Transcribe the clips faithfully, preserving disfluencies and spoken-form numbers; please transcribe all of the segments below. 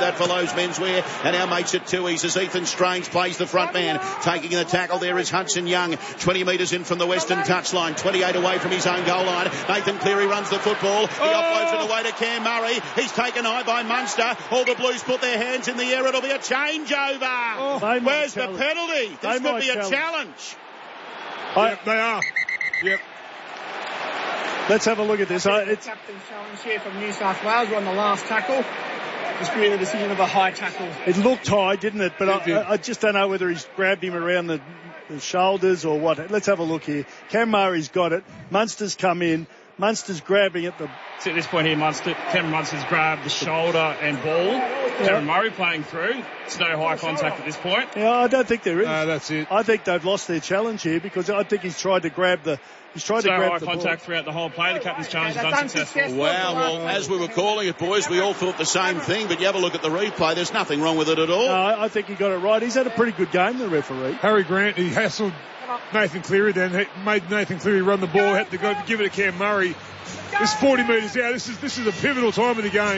that for Lowe's Menswear. And our mates at Tui's as Ethan Strange plays the front man. Taking the tackle there is Hudson Young. twenty metres in from the western touchline. twenty-eight away from his own goal line. Nathan Cleary runs the football. He oh. offloads it away to Cam Murray. He's taken high by Munster. All the Blues put their hands in the air. It'll be a changeover. Oh, Where's the penalty? This they could be a challenge. challenge. I, yep, they are. Yep. Let's have a look at this. I, it's captain's challenge here from New South Wales. We're on the last tackle. Disputing the decision of a high tackle. It looked high, didn't it? But it I, I just don't know whether he's grabbed him around the, the shoulders or what. Let's have a look here. Cam Murray's got it. Munster's come in. Munster's grabbing at the... So at this point here, Munster, Cameron Munster's grabbed the shoulder and ball. Yeah. Darren Murray playing through. It's no high contact at this point. Yeah, I don't think there is. No, that's it. I think they've lost their challenge here because I think he's tried to grab the... He's tried It's to no grab high the contact ball. throughout the whole play. The captain's challenge is unsuccessful. Wow, well, as we were calling it, boys, we all thought the same thing, but you have a look at the replay. There's nothing wrong with it at all. No, I, I think he got it right. He's had a pretty good game, the referee. Harry Grant, he hassled Nathan Cleary, then made Nathan Cleary run the ball, had to go give it to Cam Murray. It's forty metres out. This is this is a pivotal time of the game.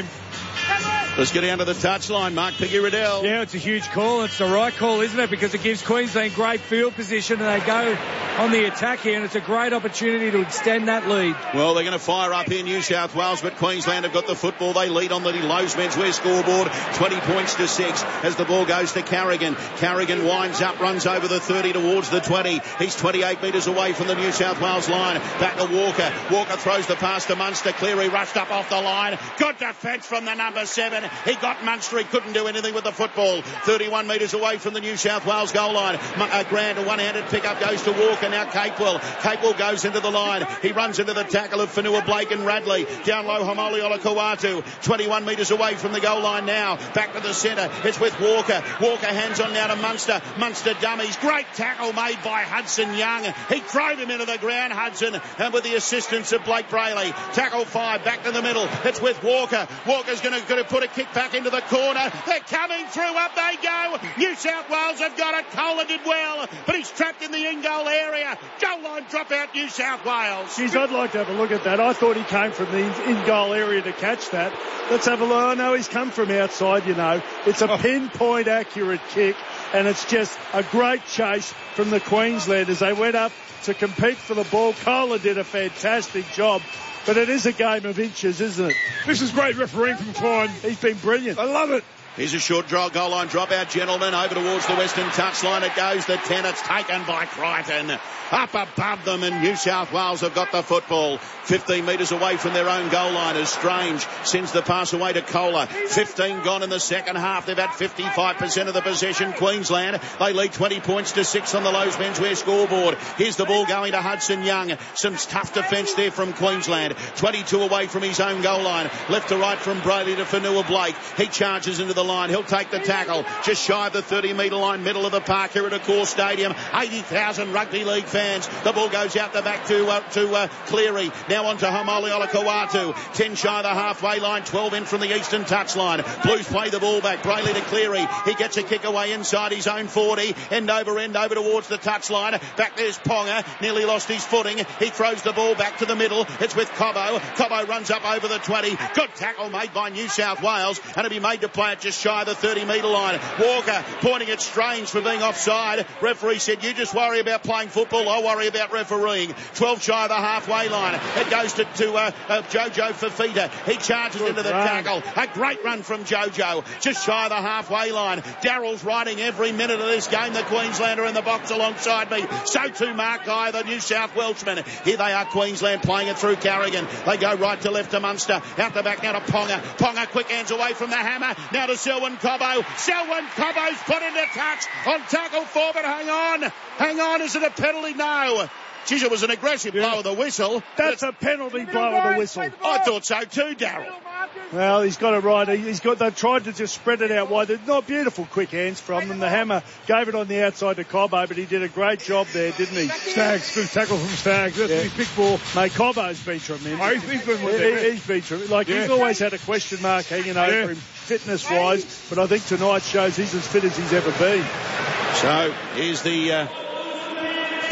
Let's get down to the touchline. Mark Piggy-Riddell. Yeah, it's a huge call. It's the right call, isn't it? Because it gives Queensland great field position and they go on the attack here, and it's a great opportunity to extend that lead. Well, they're going to fire up here, New South Wales, but Queensland have got the football. They lead on the Lowe's Menswear scoreboard, twenty points to six as the ball goes to Carrigan. Carrigan winds up, runs over the thirty towards the twenty. He's twenty-eight metres away from the New South Wales line. Back to Walker. Walker throws the pass to Munster. Cleary rushed up off the line. Good defence from the number seven. He got Munster. He couldn't do anything with the football. thirty-one metres away from the New South Wales goal line. Uh, Grant, a one-handed pickup goes to Walker. Now Capewell. Capewell goes into the line. He runs into the tackle of Fanua Blake and Radley. Down low, Homoli Olakauatu. twenty-one metres away from the goal line now. Back to the centre. It's with Walker. Walker hands on now to Munster. Munster dummies. Great tackle made by Hudson Young. He drove him into the ground, Hudson, and with the assistance of Blake Brayley. Tackle five. Back to the middle. It's with Walker. Walker's going to put a kick back into the corner. They're coming through. Up they go. New South Wales have got it. Kohler did well, but he's trapped in the in-goal area. Goal line drop out, New South Wales. Geez, I'd like to have a look at that. I thought he came from the in-goal area to catch that. Let's have a look. I know he's come from outside, you know. It's a pinpoint accurate kick, and it's just a great chase from the Queenslanders. They went up to compete for the ball. Kohler did a fantastic job. But it is a game of inches, isn't it? This is great refereeing from Klein. He's been brilliant. I love it. Here's a short draw, goal line dropout, gentlemen, over towards the western touchline. It goes, the ten, it's taken by Crichton. Up above them, and New South Wales have got the football. fifteen metres away from their own goal line as Strange sends the pass away to Kohler. fifteen gone in the second half. They've had fifty-five percent of the possession. Queensland, they lead twenty points to six on the Lowe's Menswear scoreboard. Here's the ball going to Hudson Young. Some tough defence there from Queensland. twenty-two away from his own goal line. Left to right from Braley to Fanua Blake. He charges into the line. He'll take the tackle. Just shy of the thirty metre line, middle of the park here at Accor Stadium. eighty thousand rugby league fans. The ball goes out the back to uh, to uh, Cleary. Now on to Homoli Olakauatu. ten shy of the halfway line, twelve in from the eastern touchline. Blues play the ball back. Brayley to Cleary. He gets a kick away inside his own forty. End over end over towards the touchline. Back there's Ponga. Nearly lost his footing. He throws the ball back to the middle. It's with Cobbo. Cobbo runs up over the twenty. Good tackle made by New South Wales. And it'll be made to play it just shy of the thirty metre line. Walker pointing at Strange for being offside. Referee said, you just worry about playing football. I'll worry about refereeing. twelve shy of the halfway line. It goes to, to uh, uh, Jojo Fafita. He charges Good into the run. tackle. A great run from Jojo. Just shy of the halfway line. Darrell's riding every minute of this game. The Queenslander in the box alongside me. So too Mark Guy, the New South Welshman. Here they are, Queensland playing it through Carrigan. They go right to left to Munster. Out the back now to Ponga. Ponga quick hands away from the hammer. Now to Selwyn Cobbo. Selwyn Cobbo's put into touch on tackle four, but hang on. Hang on, is it a penalty? No. Geez, it was an aggressive yeah. blow of the whistle. That's a penalty blow of the whistle. I thought so too, Darrell. Well, he's got it right. He's got. They've tried to just spread it out wide. They're not beautiful quick hands from them. The hammer gave it on the outside to Cobbo, but he did a great job there, didn't he? Staggs, good tackle from Staggs. That's yeah. his big ball. Mate, Cobbo's been tremendous. Oh, he's been with he, he's been tremendous. Like, yeah. he's always had a question mark hanging over yeah. him fitness-wise, but I think tonight shows he's as fit as he's ever been. So, here's the... Uh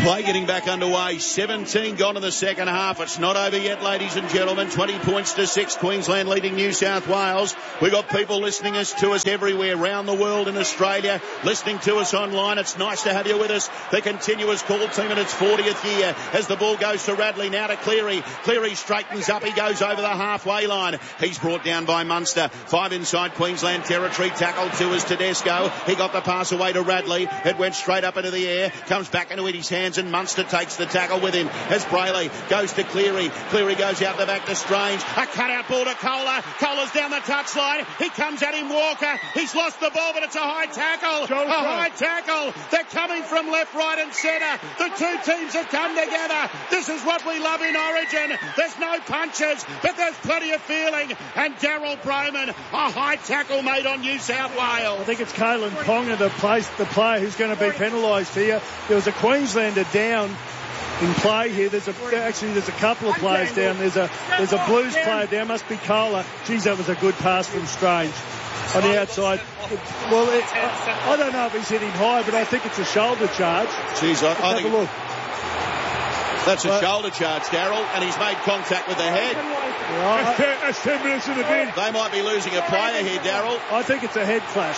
Play getting back underway. seventeen gone in the second half. It's not over yet, ladies and gentlemen. twenty points to six. Queensland leading New South Wales. We've got people listening us to us everywhere around the world in Australia, listening to us online. It's nice to have you with us. The continuous call team in its fortieth year as the ball goes to Radley. Now to Cleary. Cleary straightens up. He goes over the halfway line. He's brought down by Munster. Five inside Queensland territory. Tackled to is Tedesco. He got the pass away to Radley. It went straight up into the air. Comes back into his hands, and Munster takes the tackle with him as Brayley goes to Cleary. Cleary goes out the back to Strange. A cutout ball to Kohler. Kohler's down the touchline. He comes at him, Walker. He's lost the ball, but it's a high tackle. Go a high tackle. They're coming from left, right and centre. The two teams have come together. This is what we love in Origin. There's no punches, but there's plenty of feeling. And Daryl Broman, a high tackle made on New South Wales. I think it's Kalen Ponga, the, place, the player who's going to be penalised here. There was a Queenslander down in play here. There's a actually there's a couple of players down. There's a there's a Blues player down. Must be Kohler. Geez, that was a good pass from Strange on the outside. Well, it, I, I don't know if he's hit him high, but I think it's a shoulder charge. Jeez, I, I have think a look. That's a But, shoulder charge, Daryl, and he's made contact with the head. Right, That's ten, that's ten minutes in the bin. They might be losing a player here, Daryl. I think it's a head clash.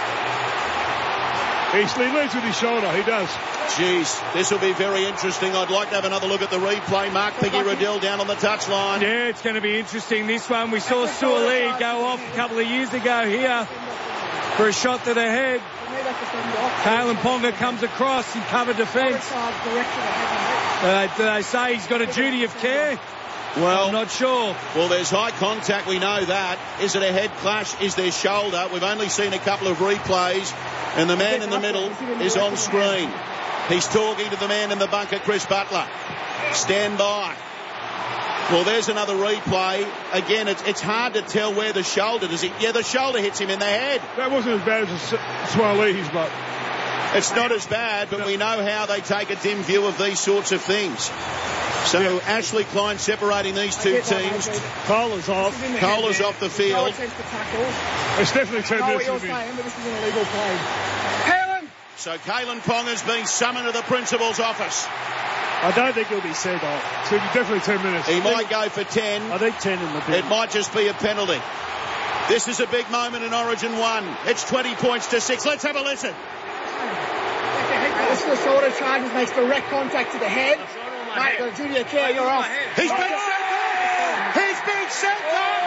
He leads with his shoulder. He does. Jeez, this will be very interesting. I'd like to have another look at the replay. Mark Piggy Riddell down on the touchline. Yeah, it's going to be interesting, this one. We saw Suoli go off a couple of years ago here for a shot to the head. Kalen Ponga comes across and cover defence. Uh, do they say he's got a duty of care? Well, I'm not sure. Well, there's high contact. We know that. Is it a head clash? Is there shoulder? We've only seen a couple of replays, and the man in the middle is on screen. He's talking to the man in the bunker, Chris Butler. Stand by. Well, there's another replay. Again, it's, it's hard to tell where the shoulder does. It? Yeah, the shoulder hits him in the head. That wasn't as bad as Suaali's, but it's not as bad, but we know how they take a dim view of these sorts of things. So yeah. Ashley Klein separating these two teams. Kohler's off. Kohler's off the field. It's definitely ten minutes. This is an illegal play. Kalen. So Kalen Ponga's been summoned to the principal's office. I don't think he'll be sent off. So definitely ten minutes. He might go for ten. I think ten in the bin. It might just be a penalty. This is a big moment in Origin one. It's twenty points to six. Let's have a listen. This is the shoulder charges, makes direct contact to the head. Mate, the duty of care, you're off. He's been sent off! He's been sent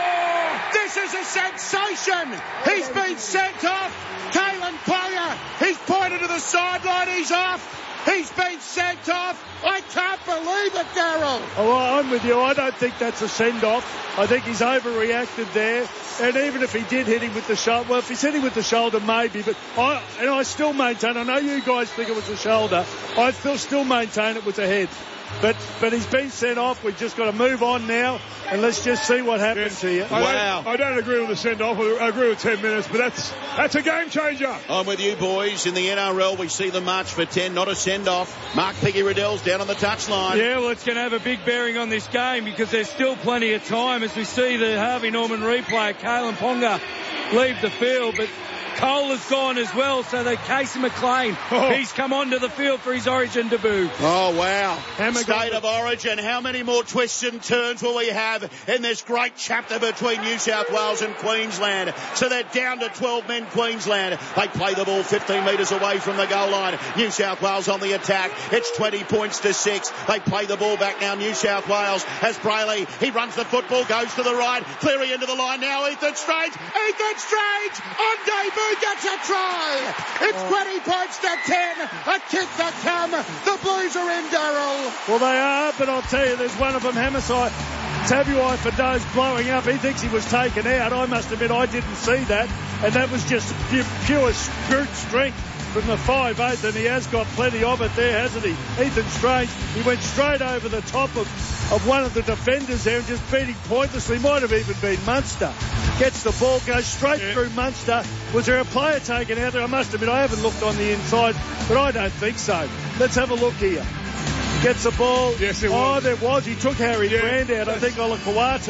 off! This is a sensation! He's been sent off! Kalen Ponga, he's pointed to the sideline, he's off! He's been sent off! I can't believe it, Daryl! Oh, well, I'm with you. I don't think that's a send-off. I think he's overreacted there. And even if he did hit him with the shoulder, well, if he's hitting with the shoulder, maybe. But I, and I still maintain, I know you guys think it was a shoulder. I still, still maintain it was a head. But but he's been sent off. We've just got to move on now, and let's just see what happens yeah. here. I wow. Don't, I don't agree with the send-off. I agree with ten minutes, but that's that's a game changer. I'm with you, boys. In the N R L, we see the march for ten, not a send-off. Mark Piggy Riddell's down on the touchline. Yeah, well, it's going to have a big bearing on this game because there's still plenty of time as we see the Harvey Norman replay. Kalen Ponga leave the field, but Cole has gone as well, so that Casey McLean, oh. he's come onto the field for his Origin debut. Oh, wow. Hammer State of Origin. How many more twists and turns will we have in this great chapter between New South Wales and Queensland? So they're down to twelve men, Queensland. They play the ball fifteen metres away from the goal line. New South Wales on the attack. It's twenty points to six. They play the ball back now, New South Wales. As Brayley, he runs the football, goes to the right. Cleary into the line now. Ethan Strange. Ethan Strange on debut. Gets a try. It's oh. twenty points to ten. A kick to come. The Blues are in, Daryl. Well, they are, but I'll tell you, there's one of them, Hammerside. Tabuai for Doe's blowing up. He thinks he was taken out. I must admit, I didn't see that. And that was just pure, pure brute strength from the five eight, and he has got plenty of it there, hasn't he? Ethan Strange, he went straight over the top of, of one of the defenders there and just beating pointlessly. Might have even been Munster. Gets the ball, goes straight yeah. through Munster. Was there a player taken out there? I must admit, I haven't looked on the inside, but I don't think so. Let's have a look here. Gets the ball. Yes, there oh, was. there was. He took Harry yeah, Brand out. I think Olakawatu.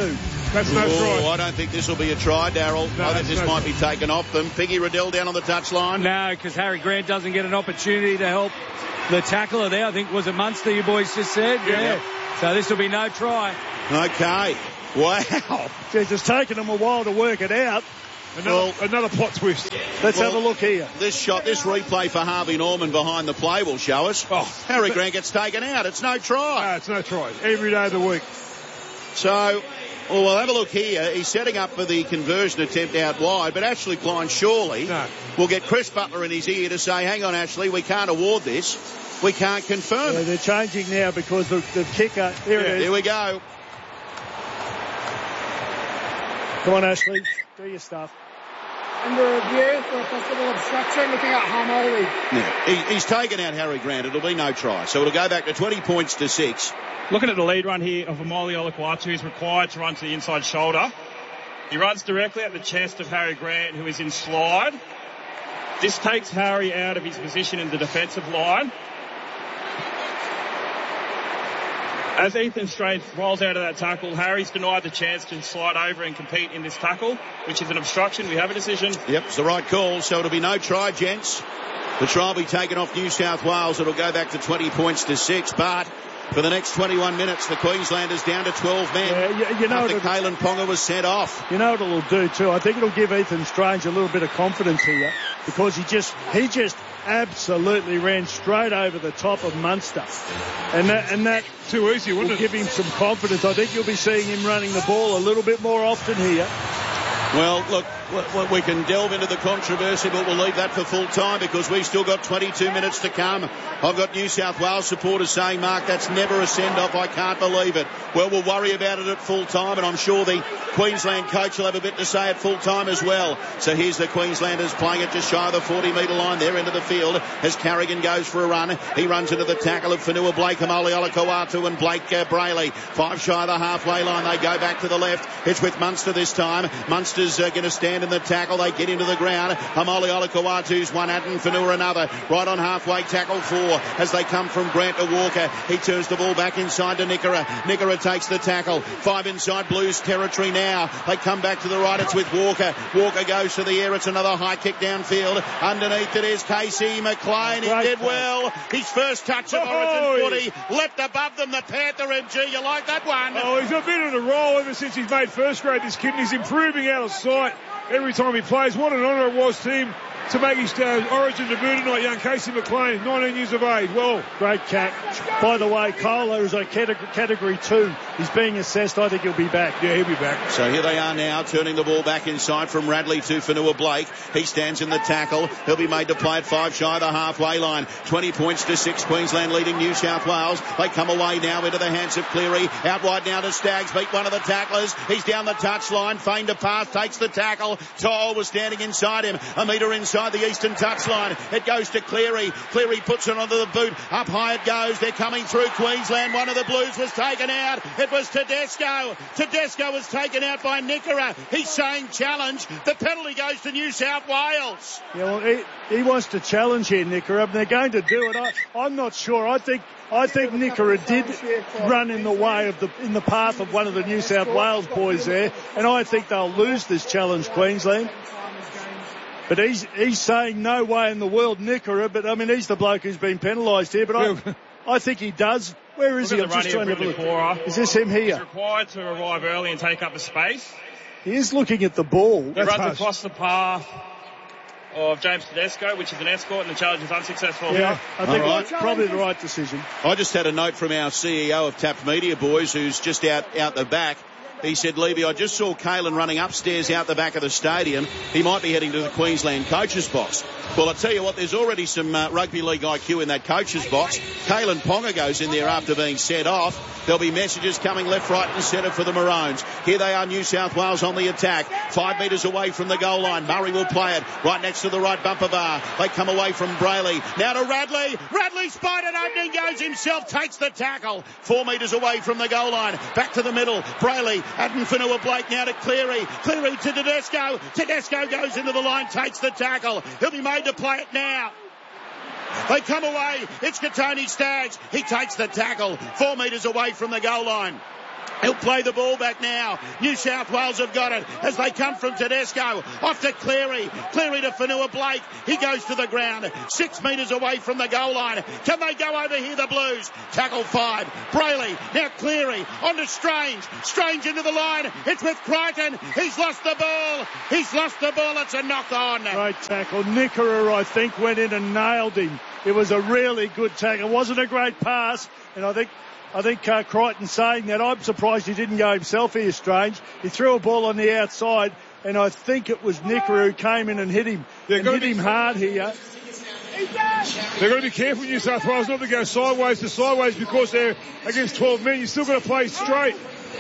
That's no Oh, try. I don't think this will be a try, Daryl. No, I think this no might try. be taken off them. Piggy Riddell down on the touchline. No, because Harry Grant doesn't get an opportunity to help the tackler there. I think, was it Munster you boys just said? Yeah. Yeah. So this will be no try. Okay. Wow. Jeez, it's taken them a while to work it out. Another, Well- another plot twist. Let's Well, have a look here. This shot, this replay for Harvey Norman behind the play will show us. Oh. Harry Grant gets taken out. It's no try. No, it's no try. Every day of the week. So, well, we'll have a look here. He's setting up for the conversion attempt out wide, but Ashley Klein surely No. will get Chris Butler in his ear to say, hang on, Ashley, we can't award this. We can't confirm Yeah, it. they're changing now because the, the kicker. There Yeah, it is. Here we go. Come on, Ashley. Do your stuff. Under review for a possible obstruction, looking at Harmoli. Yeah, he, he's taken out Harry Grant. It'll be no try. So it'll go back to twenty points to six. Looking at the lead run here of Amoli Olakwatu, who's required to run to the inside shoulder. He runs directly at the chest of Harry Grant, who is in slide. This takes Harry out of his position in the defensive line. As Ethan Strange rolls out of that tackle, Harry's denied the chance to slide over and compete in this tackle, which is an obstruction. We have a decision. Yep, it's the right call. So it'll be no try, gents. The try will be taken off New South Wales. It'll go back to twenty points to six. But for the next twenty-one minutes, the Queenslanders down to twelve men. Yeah, you, you know after what Kalen Ponga was sent off. You know what it'll do too? I think it'll give Ethan Strange a little bit of confidence here because he just he just absolutely ran straight over the top of Munster, and that and that Too easy, will wouldn't give it? him some confidence. I think you'll be seeing him running the ball a little bit more often here. Well, look, w- we can delve into the controversy, but we'll leave that for full time because we've still got twenty-two minutes to come. I've got New South Wales supporters saying, Mark, that's never a send-off. I can't believe it. Well, we'll worry about it at full time, and I'm sure the Queensland coach will have a bit to say at full time as well. So here's the Queenslanders playing it just shy of the forty-metre line. They're into the field as Carrigan goes for a run. He runs into the tackle of Whenua Blake, Amoli Olakwatu and Blake uh, Brayley. Five shy of the halfway line. They go back to the left. It's with Munster this time. Munster's uh, going to stand in the tackle. They get into the ground. Amoli Olakwatu's one, Atten Whenua another. Right on halfway, tackle four as they come from Grant to Walker. He turns the ball back inside to Nickera. Nickera takes the tackle. Five inside Blues territory now. They come back to the right. It's with Walker. Walker goes to the air. It's another high kick downfield. Underneath it is Casey McLean. He Great did play. well. His first touch of Oh, Origin footy. Leapt above them. The Panther M G. You like that one? Oh, he's a bit on a roll ever since he's made first grade, this kid, and he's improving out of sight every time he plays. What an honour it was to him to make his uh, Origin debut tonight, young Casey McLean, nineteen years of age. Well, Great catch. By the way, Cola is a category, category two. He's being assessed. I think he'll be back. yeah, he'll be back. So here they are now, turning the ball back inside from Radley to Whenua Blake. He stands in the tackle. He'll be made to play at five shy of the halfway line. twenty points to six. Queensland leading New South Wales. They come away now into the hands of Cleary. Out wide now to Staggs. Beat one of the tacklers. He's down the touchline. Feigned a pass. Takes the tackle. Toll was standing inside him. A metre inside the eastern touchline. It goes to Cleary. Cleary puts it onto the boot. Up high it goes. They're coming through Queensland. One of the Blues was taken out. It was Tedesco. Tedesco was taken out by Nickera. He's saying challenge. The penalty goes to New South Wales. Yeah, well, he, he wants to challenge here, Nickera, and they're going to do it. I, I'm not sure. I think I think Nickera did run in the way of the in the path of one of the New South Wales boys there, and I think they'll lose this challenge, Queensland. But he's he's saying no way in the world, Nickera. But I mean, he's the bloke who's been penalised here. But I I think he does. Where is Look he? at I'm the just run trying here, to have a Brendan look. Cora. Is this him He's here? required to arrive early and take up a space. He is looking at the ball. He That's runs harsh. across the path of James Tedesco, which is an escort, and the challenge is unsuccessful. Yeah, I think All right. it's probably the right decision. I just had a note from our C E O of Tapped Media Boys, who's just out, out the back. He said, Levy, I just saw Kalen running upstairs out the back of the stadium. He might be heading to the Queensland coach's box. Well, I tell you what, there's already some uh, rugby league I Q in that coach's box. Kalen Ponga goes in there after being set off. There'll be messages coming left, right and centre for the Maroons. Here they are, New South Wales on the attack. Five metres away from the goal line. Murray will play it right next to the right bumper bar. They come away from Brayley. Now to Radley. Radley spotted opening, goes himself, takes the tackle. Four metres away from the goal line. Back to the middle. Brayley, Atten Whenua Blake now to Cleary. Cleary to Tedesco. Tedesco goes into the line, takes the tackle. He'll be made to play it now. They come away. It's Katoni Staggs. He takes the tackle. Four metres away from the goal line. He'll play the ball back now. New South Wales have got it as they come from Tedesco. Off to Cleary. Cleary to Fanua Blake. He goes to the ground. Six metres away from the goal line. Can they go over here, the Blues? Tackle five. Brayley. Now Cleary. On to Strange. Strange into the line. It's with Crichton. He's lost the ball. He's lost the ball. It's a knock on. Great tackle. Nickera, I think, went in and nailed him. It was a really good tackle. It wasn't a great pass. And I think I think uh, Crichton saying that. I'm surprised he didn't go himself here, Strange. He threw a ball on the outside, and I think it was Nickera who came in and hit him. And hit him hard here. They've got to be careful, New South Wales, not to go sideways to sideways because they're against twelve men. You've still got to play straight.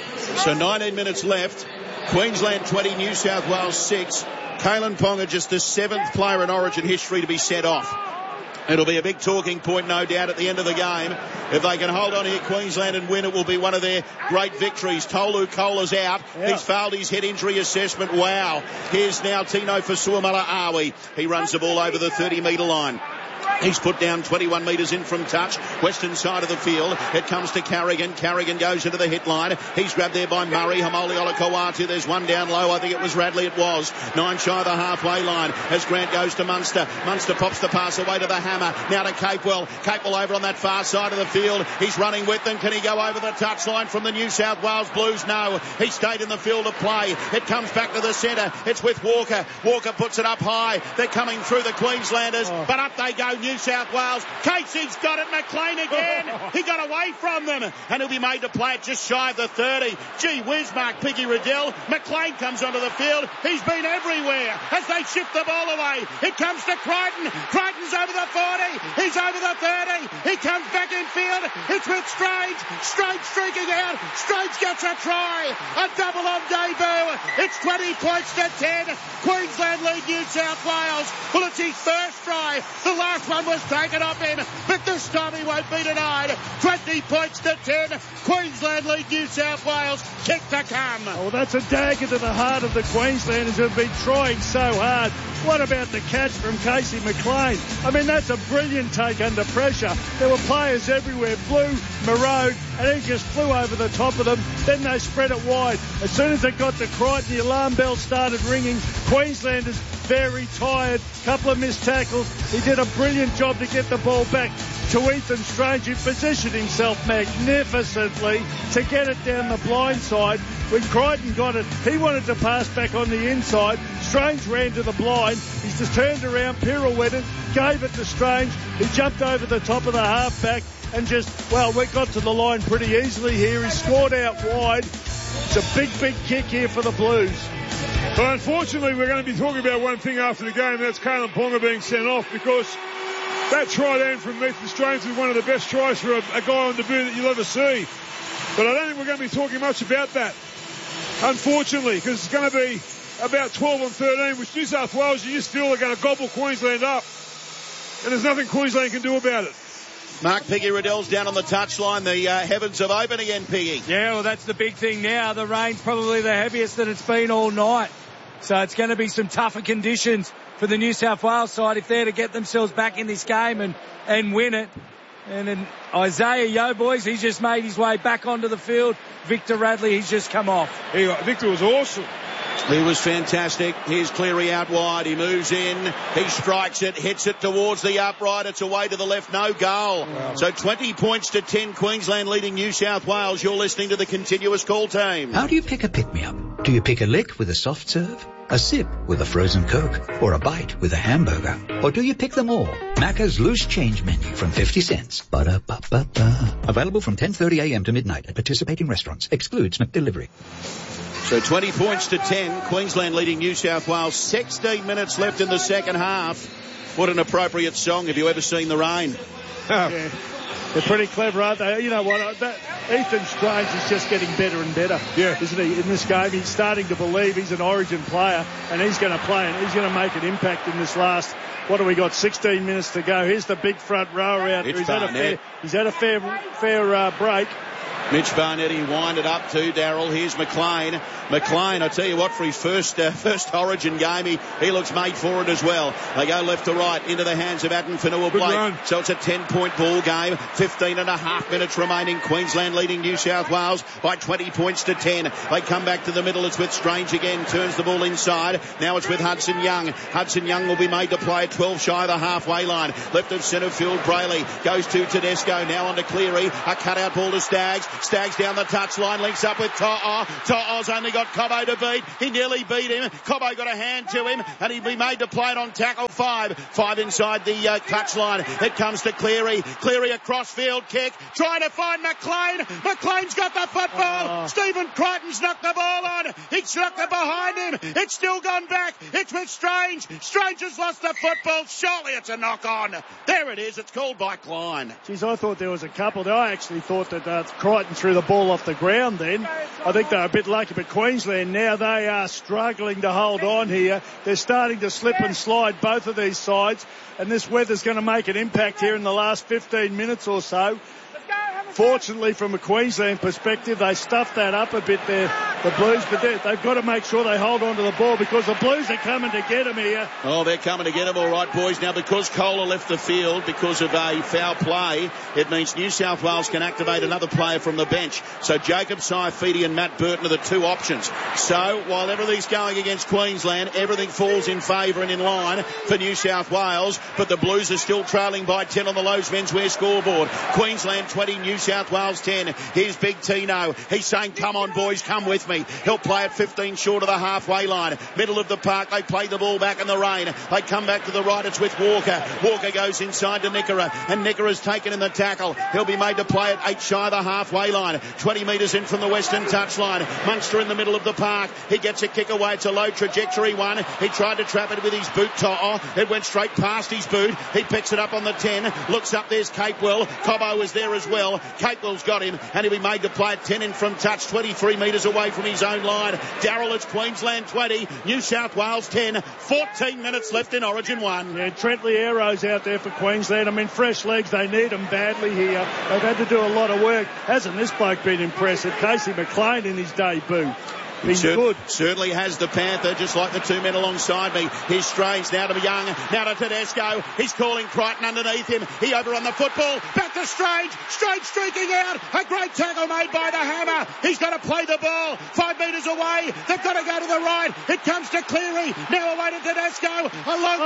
So nineteen minutes left. Queensland twenty, New South Wales six. Kalen Ponga just the seventh player in Origin history to be sent off. It'll be a big talking point, no doubt, at the end of the game. If they can hold on here, Queensland, and win, it will be one of their great victories. Tolu Kola's out. Yeah. He's failed his head injury assessment. Wow. Here's now Tino Fasuamala-Awi. He runs the ball over the thirty metre line. He's put down twenty-one metres in from touch. Western side of the field. It comes to Carrigan. Carrigan goes into the hit line. He's grabbed there by Murray. Hamoli Olakawatu. There's one down low. I think it was Radley. It was. Nine shy of the halfway line as Grant goes to Munster. Munster pops the pass away to the hammer. Now to Capewell. Capewell over on that far side of the field. He's running with them. Can he go over the touchline from the New South Wales Blues? No. He stayed in the field of play. It comes back to the centre. It's with Walker. Walker puts it up high. They're coming through the Queenslanders. Oh. But up they go. New South Wales. Casey's got it. McLean again. He got away from them. And he'll be made to play it just shy of the thirty. Gee whiz, Mark Piggy Riddell. McLean comes onto the field. He's been everywhere as they shift the ball away. It comes to Crichton. Crichton's over the forty. He's over the thirty. He comes back in field. It's with Strange. Strange streaking out. Strange gets a try. A double on debut. It's twenty points to ten. Queensland lead New South Wales. Well, it's his first try. The last one was taken off him, but this time he won't be denied. twenty points to ten. Queensland lead New South Wales. Kick to come. Oh, that's a dagger to the heart of the Queenslanders who have been trying so hard. What about the catch from Casey McLean? I mean, that's a brilliant take under pressure. There were players everywhere. Blue, Marode, and he just flew over the top of them. Then they spread it wide. As soon as it got to Crichton, the alarm bell started ringing. Queenslanders very tired. Couple of missed tackles. He did a brilliant job to get the ball back to Ethan Strange, who positioned himself magnificently to get it down the blind side. When Crichton got it, he wanted to pass back on the inside. Strange ran to the blind. He's just turned around, pirouetted, gave it to Strange. He jumped over the top of the halfback and just, well, we got to the line pretty easily here. He scored out wide. It's a big, big kick here for the Blues. But unfortunately, we're going to be talking about one thing after the game, and that's Kalen Ponga being sent off, because that try then from Ethan Strange was one of the best tries for a, a guy on debut that you'll ever see. But I don't think we're going to be talking much about that, unfortunately, because it's going to be about twelve and thirteen, which New South Wales, you just feel are going to gobble Queensland up. And there's nothing Queensland can do about it. Mark Piggy Riddell's down on the touchline. The uh, heavens have opened again, Piggy. Yeah, well, that's the big thing now. The rain's probably the heaviest that it's been all night. So it's going to be some tougher conditions for the New South Wales side if they're to get themselves back in this game and, and win it. And then Isaiah Yo, boys, he's just made his way back onto the field. Victor Radley, he's just come off. He, Victor was awesome. He was fantastic. Here's Cleary out wide. He moves in. He strikes it, hits it towards the upright. It's away to the left. No goal. Wow. So twenty points to ten. Queensland leading New South Wales. You're listening to the Continuous Call Team. How do you pick a pick-me-up? Do you pick a lick with a soft serve? A sip with a frozen Coke? Or a bite with a hamburger? Or do you pick them all? Macca's Loose Change Menu from fifty cents. Ba-da-ba-ba-ba. Available from ten thirty a.m. to midnight at participating restaurants. Excludes McDelivery. So twenty points to ten. Queensland leading New South Wales. sixteen minutes left in the second half. What an appropriate song. Have you ever seen The Rain? Yeah. They're pretty clever, aren't they? You know what? That, Ethan Strange is just getting better and better, yeah. isn't he? In this game, he's starting to believe he's an Origin player, and he's going to play, and he's going to make an impact in this last. What do we got? sixteen minutes to go. Here's the big front rower out there. He's had a fair, he's had a fair, fair uh, break. Mitch Barnetti winded up to Darryl. Here's McLean. McLean, I tell you what, for his first uh, first Origin game, he, he looks made for it as well. They go left to right into the hands of Atten Fanua-Blake. So it's a ten-point ball game. fifteen and a half minutes remaining. Queensland leading New South Wales by twenty points to ten. They come back to the middle. It's with Strange again. Turns the ball inside. Now it's with Hudson Young. Hudson Young will be made to play at twelve shy of the halfway line. Left of centre field, Brayley goes to Tedesco. Now on to Cleary. A cutout ball to Staggs. Staggs down the touchline, links up with To'o. To'o's only got Cobbo to beat. He nearly beat him. Cobbo got a hand to him, and he'll be made to play it on tackle five. Five inside the uh, touchline. It comes to Cleary. Cleary a cross-field kick, trying to find McLean. McLean's got the football. Oh. Stephen Crichton's knocked the ball on. He's knocked it behind him. It's still gone back. It's with Strange. Strange has lost the football. Surely it's a knock-on. There it is. It's called by Klein. Geez, I thought there was a couple there. I actually thought that uh, Crichton threw the ball off the ground then. I think they're a bit lucky, but Queensland now, they are struggling to hold on here. They're starting to slip and slide, both of these sides, and this weather's going to make an impact here in the last fifteen minutes or so. Fortunately, from a Queensland perspective, they stuffed that up a bit there, the Blues, but they've got to make sure they hold on to the ball because the Blues are coming to get them here. Oh, they're coming to get them, all right, boys. Now, because Kohler left the field because of a foul play, it means New South Wales can activate another player from the bench. So Jacob Saifidi and Matt Burton are the two options. So while everything's going against Queensland, everything falls in favour and in line for New South Wales, but the Blues are still trailing by ten on the Lowe's menswear scoreboard. Queensland twenty, New South Wales ten. Here's Big Tino. He's saying, come on, boys, come with me. He'll play at fifteen short of the halfway line. Middle of the park, they play the ball back in the rain. They come back to the right, it's with Walker. Walker goes inside to Nickera, and Nickera's taken in the tackle. He'll be made to play at eight shy of the halfway line. twenty metres in from the western touchline. Munster in the middle of the park. He gets a kick away. It's a low trajectory one. He tried to trap it with his boot. To'o. It went straight past his boot. He picks it up on the ten. Looks up, there's Capewell. Cobbo was there as well. Capewell's got him, and he'll be made to play at ten in from touch, twenty-three metres away from his own line. Darryl, it's Queensland twenty, New South Wales ten, fourteen minutes left in Origin one. Yeah, Trentley Arrows out there for Queensland. I mean, fresh legs, they need them badly here. They've had to do a lot of work. Hasn't this bloke been impressive? Casey McLean in his debut. He's Cer- good. Certainly has the Panther, just like the two men alongside me. Here's Strange, now to Young, now to Tedesco. He's calling Crichton underneath him. He overrun the football. Back to Strange. Strange streaking out. A great tackle made by the Hammer. He's got to play the ball. Five metres away. They've got to go to the right. It comes to Cleary. Now away to Tedesco. A long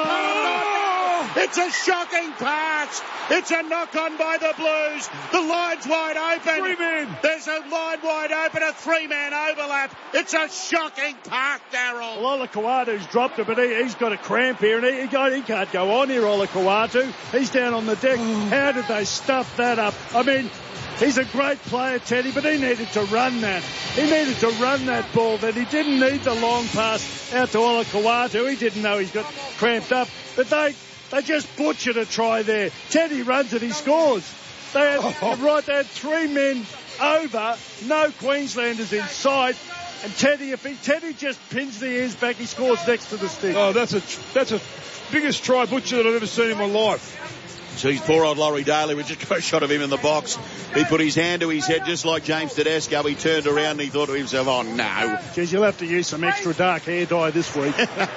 oh. pass. It's a shocking pass. It's a knock-on by the Blues. The line's wide open. Three men. There's a line wide open, a three-man overlap. It's a shocking park, Darryl. Well, Olakau'atu's dropped it, but he, he's got a cramp here, and he, he, got, he can't go on here, Olakau'atu. He's down on the deck. How did they stuff that up? I mean, he's a great player, Teddy, but he needed to run that. He needed to run that ball. That he didn't need the long pass out to Olakau'atu. He didn't know he's got cramped up. But they, they just butchered a try there. Teddy runs it, he scores. They had, oh. right, they had three men over, no Queenslanders in sight. And Teddy, if he, Teddy just pins the ears back, he scores next to the stick. Oh, that's a that's a biggest try butcher that I've ever seen in my life. Geez, poor old Laurie Daly. We just got a shot of him in the box. He put his hand to his head just like James Tedesco. He turned around and he thought to himself, oh no. Geez, you'll have to use some extra dark hair dye this week.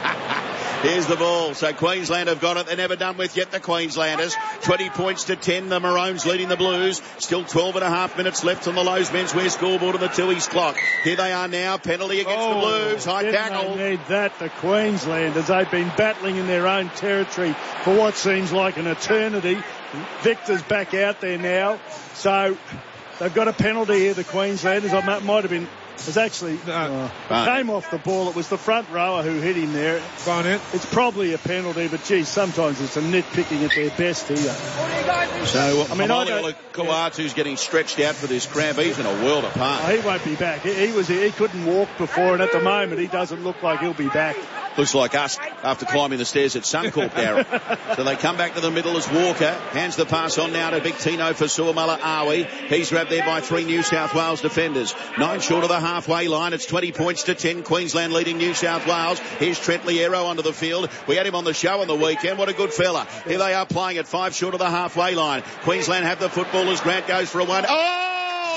Here's the ball. So Queensland have got it. They're never done with yet, the Queenslanders. twenty points to ten. The Maroons leading the Blues. Still twelve and a half minutes left on the Lowe's menswear scoreboard of the Tooheys clock. Here they are now. Penalty against oh, the Blues. High tackle. They need that, the Queenslanders. They've been battling in their own territory for what seems like an eternity. Victor's back out there now. So they've got a penalty here, the Queenslanders. I might, might have been... It was actually, uh, came off the ball. It was the front rower who hit him there. Barnett. It's probably a penalty, but geez, sometimes it's a nitpicking at their best here. So, I mean, Olakau'atu's getting stretched out for this cramp. He's in a world apart. Oh, he won't be back. He, he was he couldn't walk before, and at the moment, he doesn't look like he'll be back. Looks like us after climbing the stairs at Suncorp, Darryl. So they come back to the middle as Walker hands the pass on now to Big Tino for Suamala Awi. He's grabbed there by three New South Wales defenders. Nine short of the halfway line. It's twenty points to ten. Queensland leading New South Wales. Here's Trent Liero onto the field. We had him on the show on the weekend. What a good fella. Here they are playing at five short of the halfway line. Queensland have the football as Grant goes for a one. Oh!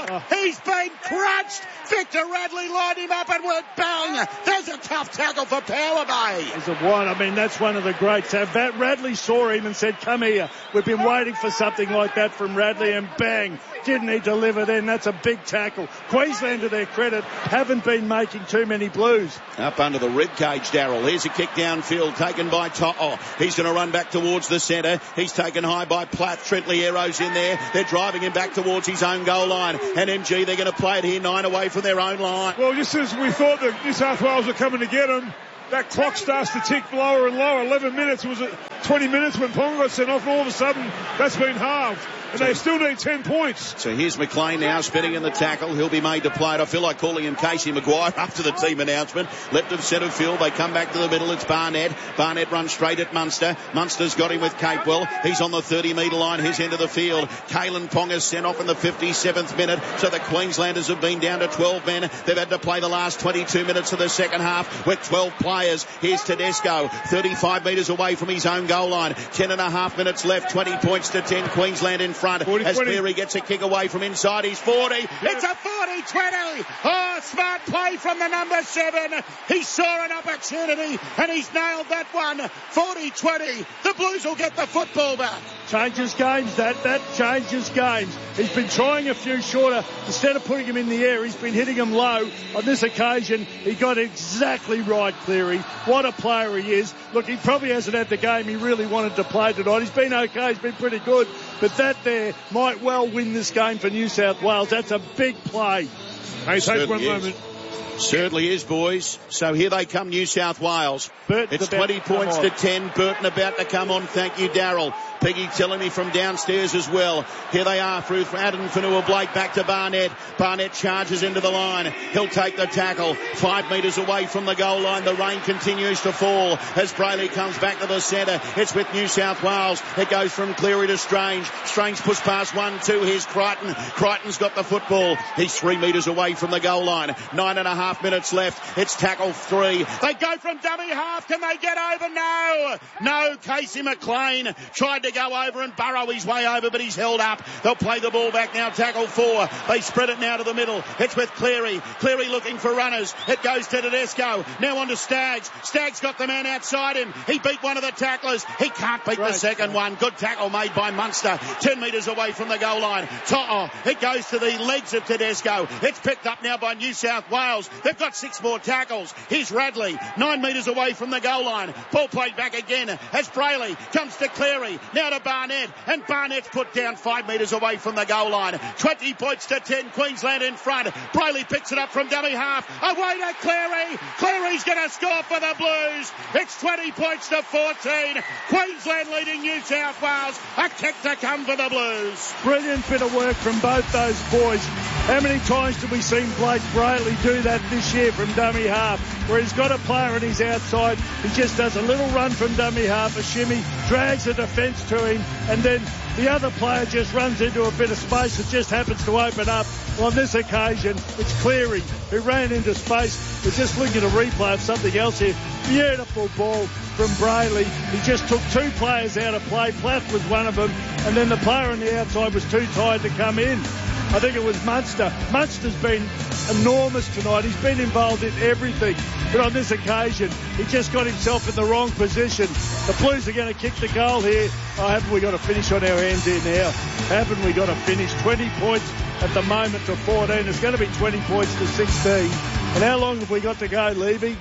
Oh. He's been crunched. Victor Radley lined him up and went bang. There's a tough tackle for Power Bay. There's a one. I mean, that's one of the greats. Uh, Radley saw him and said, come here. We've been waiting for something like that from Radley, and bang. Didn't he deliver then? That's a big tackle. Queensland, to their credit, haven't been making too many blues. Up under the rib cage, Darryl. Here's a kick downfield taken by To'o. He's going to run back towards the centre. He's taken high by Platt. Trentley Arrows in there. They're driving him back towards his own goal line. And M G, they're going to play it here nine away from their own line. Well, just as we thought that New South Wales were coming to get him, that clock starts to tick lower and lower. eleven minutes, was it twenty minutes when Ponga got sent off, and all of a sudden that's been halved. And they still need ten points. So here's McLean now spinning in the tackle. He'll be made to play it. I feel like calling him Casey Maguire after the team announcement. Left of centre field. They come back to the middle. It's Barnett. Barnett runs straight at Munster. Munster's got him with Capewell. He's on the thirty metre line, his end of the field. Kalen Ponga's sent off in the fifty-seventh minute. So the Queenslanders have been down to twelve men. They've had to play the last twenty-two minutes of the second half with twelve players. Here's Tedesco, thirty-five metres away from his own goal line. Ten and a half minutes left. twenty points to ten. Queensland in front. forty, as Cleary gets a kick away from inside his forty. Yep. It's a forty twenty. Oh, smart play from the number seven. He saw an opportunity and he's nailed that one. forty twenty. The Blues will get the football back. Changes games, that. That changes games. He's been trying a few shorter. Instead of putting him in the air, he's been hitting him low. On this occasion, he got exactly right, Cleary. What a player he is. Look, he probably hasn't had the game he really wanted to play tonight. He's been okay. He's been pretty good. But that there might well win this game for New South Wales. That's a big play. Hey, take one moment. Certainly is, boys. So here they come, New South Wales. Burton it's twenty points to ten. Burton about to come on. Thank you, Darryl. Peggy telling me from downstairs as well. Here they are through Adam Fanua-Blake back to Barnett. Barnett charges into the line. He'll take the tackle. Five metres away from the goal line. The rain continues to fall as Brayley comes back to the centre. It's with New South Wales. It goes from Cleary to Strange. Strange push past one, two. Here's Crichton. Crichton's got the football. He's three metres away from the goal line. Nine and a half minutes left. It's tackle three. They go from dummy half. Can they get over? No. No. Casey McLean tried to go over and burrow his way over, but he's held up. They'll play the ball back now. Tackle four. They spread it now to the middle. It's with Cleary. Cleary looking for runners. It goes to Tedesco. Now on to Staggs. Staggs got the man outside him. He beat one of the tacklers. He can't beat right. the second one. Good tackle made by Munster. Ten metres away from the goal line. To'o. It goes to the legs of Tedesco. It's picked up now by New South Wales. They've got six more tackles. Here's Radley. Nine metres away from the goal line. Ball played back again as Brayley comes to Cleary. Now to Barnett. And Barnett's put down five metres away from the goal line. twenty points to ten. Queensland in front. Brayley picks it up from dummy half. Away to Cleary. Cleary's going to score for the Blues. It's twenty points to fourteen. Queensland leading New South Wales. A kick to come for the Blues. Brilliant bit of work from both those boys. How many times have we seen Blake Brayley do that this year from dummy half, where he's got a player on his outside, he just does a little run from dummy half, a shimmy, drags the defence to him, and then the other player just runs into a bit of space that just happens to open up. Well, on this occasion, it's Cleary who ran into space. We're just looking at a replay of something else here. Beautiful ball from Brayley. He just took two players out of play. Platt was one of them, and then the player on the outside was too tired to come in. I think it was Munster. Munster's been enormous tonight. He's been involved in everything. But on this occasion, he just got himself in the wrong position. The Blues are going to kick the goal here. Oh, haven't we got to finish on our hands here now? Haven't we got to finish? twenty points at the moment to fourteen. It's going to be twenty points to sixteen. And how long have we got to go, Levy?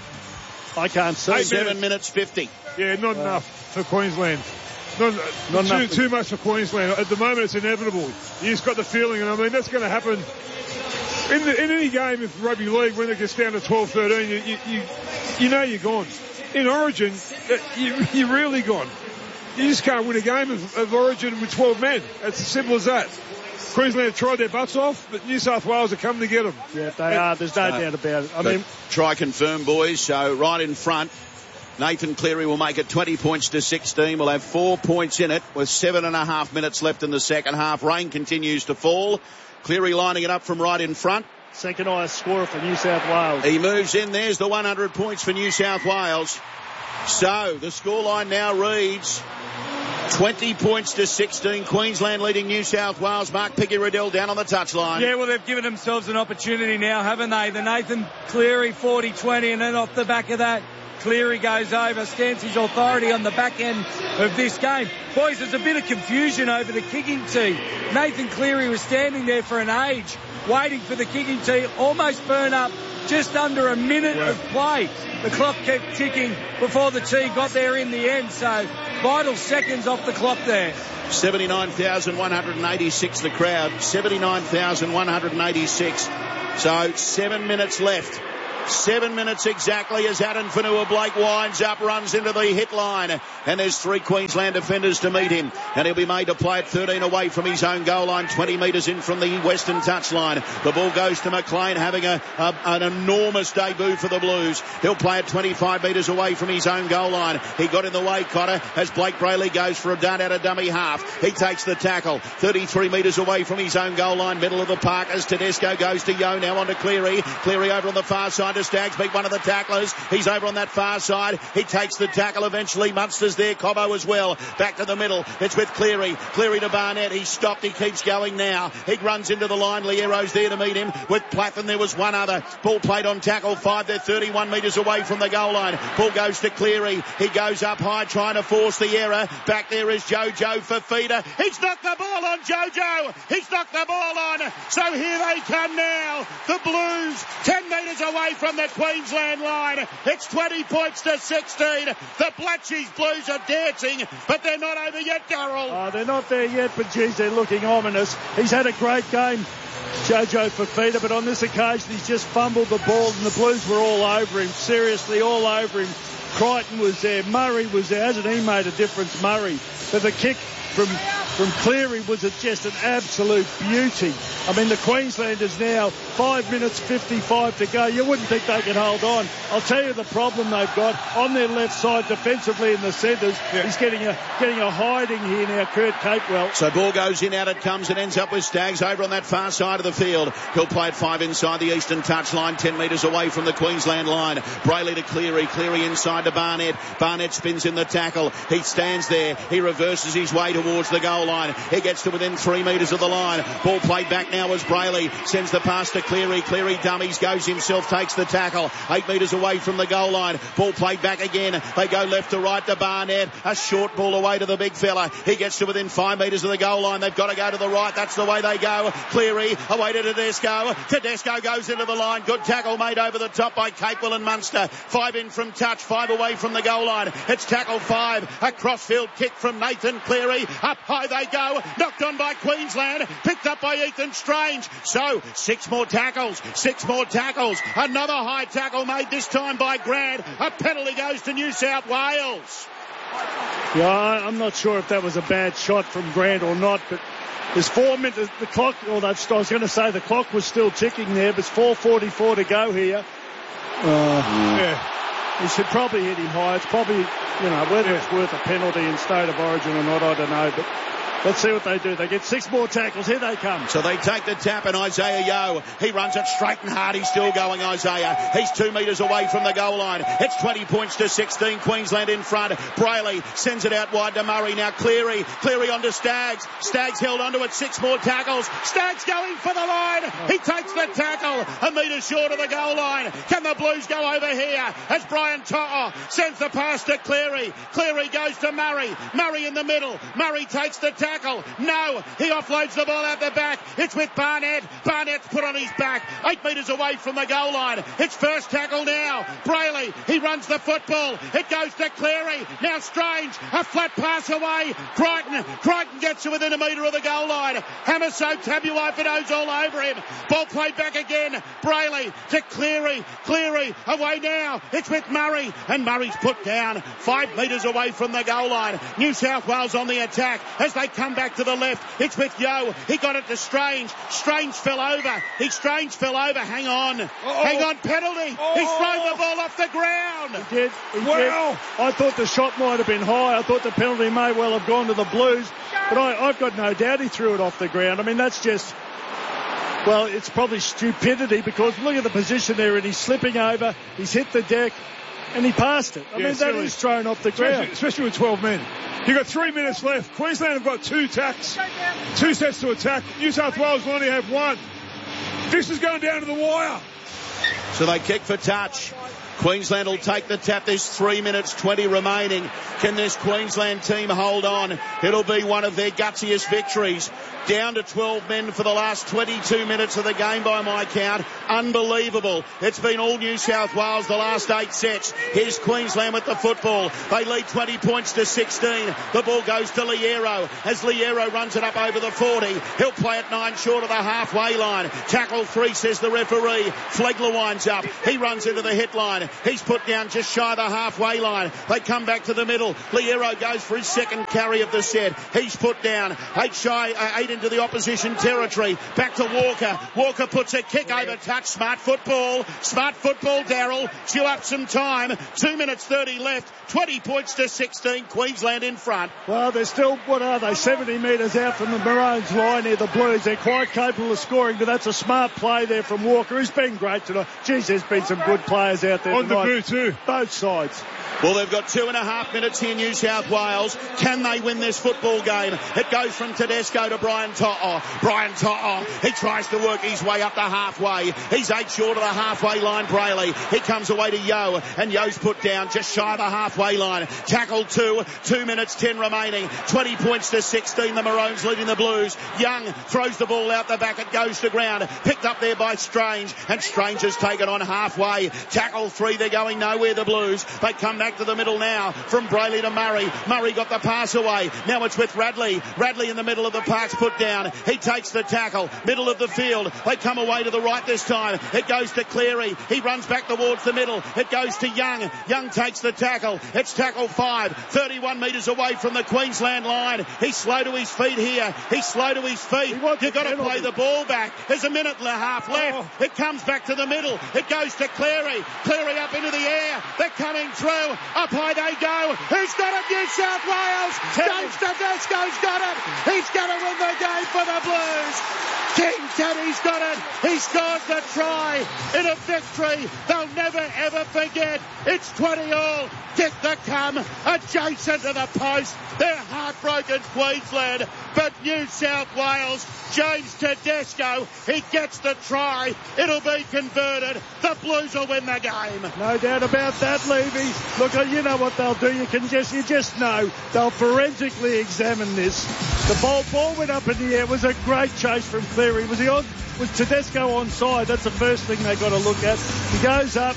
I can't see. Eight Seven minutes fifty. Yeah, not uh, enough for Queensland. Not, not too, too much for Queensland. At the moment, it's inevitable. You just got the feeling, and I mean, that's going to happen in, the, in any game of rugby league when it gets down to twelve thirteen. You, you, you, you know you're gone. In Origin, you, you're really gone. You just can't win a game of, of Origin with twelve men. It's as simple as that. Queensland have tried their butts off, but New South Wales are coming to get them. Yeah, they and, are. There's no uh, doubt about it. I mean, try confirm, boys. So right in front, Nathan Cleary will make it twenty points to sixteen. We'll have four points in it with seven and a half minutes left in the second half. Rain continues to fall. Cleary lining it up from right in front. Second highest scorer for New South Wales. He moves in. There's the one hundred points for New South Wales. So the scoreline now reads twenty points to sixteen. Queensland leading New South Wales. Mark Picky-Riddell down on the touchline. Yeah, well, they've given themselves an opportunity now, haven't they? The Nathan Cleary forty twenty, and then off the back of that, Cleary goes over, stands his authority on the back end of this game. Boys, there's a bit of confusion over the kicking tee. Nathan Cleary was standing there for an age, waiting for the kicking tee, almost burn up just under a minute yeah. of play. The clock kept ticking before the tee got there in the end, so vital seconds off the clock there. seventy-nine thousand one hundred eighty-six the crowd, seventy-nine thousand one hundred eighty-six. So seven minutes left. Seven minutes exactly as Adam Fanua-Blake winds up, runs into the hit line. And there's three Queensland defenders to meet him. And he'll be made to play it thirteen away from his own goal line, twenty metres in from the western touchline. The ball goes to McLean, having a, a an enormous debut for the Blues. He'll play it twenty-five metres away from his own goal line. He got in the way, Cotter, as Blake Brayley goes for a dart out of dummy half. He takes the tackle, thirty-three metres away from his own goal line, middle of the park as Tedesco goes to Yo, now on to Cleary. Cleary over on the far side to Staggs, beat one of the tacklers. He's over on that far side. He takes the tackle eventually. Munster's there, Cobbo as well. Back to the middle. It's with Cleary. Cleary to Barnett. He's stopped. He keeps going now. He runs into the line. Liero's there to meet him. With Platten, there was one other. Ball played on tackle five. They're thirty-one metres away from the goal line. Ball goes to Cleary. He goes up high trying to force the error. Back there is Jojo for Feeder. He's knocked the ball on Jojo. He's knocked the ball on. So here they come now. The Blues ten metres away from the Queensland line. It's twenty points to sixteen. The Blatchy's Blues are dancing, but they're not over yet, Darryl. Oh, they're not there yet, but geez, they're looking ominous. He's had a great game, Jojo Fifita, but on this occasion he's just fumbled the ball and the Blues were all over him, seriously all over him. Crichton was there, Murray was there. Hasn't he made a difference, Murray? But the kick from from Cleary was a, just an absolute beauty. I mean, the Queenslanders now, five minutes fifty-five to go. You wouldn't think they could hold on. I'll tell you the problem they've got on their left side defensively in the centres. Yeah. He's getting a getting a hiding here now, Kurt Capewell. So ball goes in, out it comes, and ends up with Staggs over on that far side of the field. He'll play it five inside the eastern touchline, ten metres away from the Queensland line. Brayley to Cleary, Cleary inside to Barnett. Barnett spins in the tackle. He stands there. He reverses his way towards the goal line. He gets to within three metres of the line. Ball played back now as Brayley sends the pass to Cleary. Cleary dummies, goes himself, takes the tackle. Eight metres away from the goal line. Ball played back again. They go left to right to Barnett. A short ball away to the big fella. He gets to within five metres of the goal line. They've got to go to the right. That's the way they go. Cleary away to Tedesco. Tedesco goes into the line. Good tackle made over the top by Capewell and Munster. Five in from touch. Five away from the goal line. It's tackle five. A crossfield kick from Nathan Cleary. Up high they go. Knocked on by Queensland. Picked up by Ethan Strange. So, six more tackles. Six more tackles. Another high tackle made this time by Grant. A penalty goes to New South Wales. Yeah, I'm not sure if that was a bad shot from Grant or not, but there's four minutes. The clock, or I was going to say the clock was still ticking there, but it's four forty-four to go here. Uh, yeah. He should probably hit him high. It's probably, you know, whether it's worth a penalty in State of Origin or not, I don't know, but let's see what they do. They get six more tackles. Here they come. So they take the tap, and Isaiah Yo, he runs it straight and hard. He's still going, Isaiah. He's two metres away from the goal line. It's twenty points to sixteen. Queensland in front. Brayley sends it out wide to Murray. Now Cleary. Cleary onto Staggs. Staggs held onto it. Six more tackles. Staggs going for the line. He takes the tackle. A metre short of the goal line. Can the Blues go over here? As Brian To'o sends the pass to Cleary. Cleary goes to Murray. Murray in the middle. Murray takes the tackle. Tackle. No, he offloads the ball out the back. It's with Barnett. Barnett's put on his back. Eight metres away from the goal line. It's first tackle now. Brayley, he runs the football. It goes to Cleary. Now Strange, a flat pass away. Crichton. Crichton gets to within a metre of the goal line. Hamaso Tabuai-Fido's all over him. Ball played back again. Brayley to Cleary. Cleary away now. It's with Murray. And Murray's put down five metres away from the goal line. New South Wales on the attack as they come back to the left. It's with Yo. He got it to Strange. Strange fell over. He Strange fell over. Hang on. Uh-oh. Hang on. Penalty. Uh-oh. He's thrown the ball off the ground. He did. He wow. did. I thought the shot might have been high. I thought the penalty may well have gone to the Blues. But I, I've got no doubt he threw it off the ground. I mean, that's just... Well, it's probably stupidity because look at the position there and he's slipping over. He's hit the deck. and he passed it. I Yeah, mean, that silly. is thrown off the Especially, ground. especially with twelve men. You've got three minutes left. Queensland have got two tacks, two sets to attack. New South Wales will only have one. This is going down to the wire. So they kick for touch. Queensland will take the tap. There's three minutes twenty remaining. Can this Queensland team hold on? It'll be one of their gutsiest victories. Down to twelve men for the last twenty-two minutes of the game by my count. Unbelievable. It's been all New South Wales the last eight sets. Here's Queensland with the football. They lead twenty points to sixteen. The ball goes to Liero as Liero runs it up over the forty. He'll play it nine short of the halfway line. Tackle three, says the referee. Flegler winds up. He runs into the hit line. He's put down just shy of the halfway line. They come back to the middle. Liero goes for his second carry of the set. He's put down eight shy, uh, eight into the opposition territory. Back to Walker. Walker puts a kick over touch. Smart football. Smart football, Darryl. Chew up some time. Two minutes thirty left. twenty points to sixteen. Queensland in front. Well, they're still, what are they, seventy metres out from the Maroons line near the Blues. They're quite capable of scoring, but that's a smart play there from Walker. He's been great tonight. Geez, there's been some good players out there On tonight. the boot too. Both sides. Well, they've got two and a half minutes here, New South Wales. Can they win this football game? It goes from Tedesco to Brian To'o. Brian To'o, he tries to work his way up the halfway. He's eight short of the halfway line, Brayley. He comes away to Yo, and Yo's put down just shy of the halfway line. Tackle two, two minutes ten remaining. twenty points to sixteen, the Maroons leading the Blues. Young throws the ball out the back, it goes to ground. Picked up there by Strange, and Strange has taken on halfway. Tackle three, they're going nowhere, the Blues. They come back to the middle now from Brayley to Murray. Murray got the pass away. Now it's with Radley. Radley in the middle of the park's put down. He takes the tackle. Middle of the field. They come away to the right this time. It goes to Cleary. He runs back towards the middle. It goes to Young. Young takes the tackle. It's tackle five. thirty-one metres away from the Queensland line. He's slow to his feet here. He's slow to his feet. You've got to play the ball back. There's a minute and a half left. Oh. It comes back to the middle. It goes to Cleary. Cleary up into the air. They're coming through. Up high they go. Who's got it? New South Wales. James Tedesco's got it. He's going to win the game for the Blues. King Teddy's got it. He scores the try in a victory they'll never ever forget. It's twenty all. Kick the come adjacent to the post. They're heartbroken, Queensland, but New South Wales, James Tedesco, he gets the try. It'll be converted. The Blues will win the game. No doubt about that, Levy. Look, you know what they'll do. You can just, you just know they'll forensically examine this. The ball, ball went up in the air. It was a great chase from Cleary. Was he on? Was Tedesco onside? That's the first thing they got to look at. He goes up.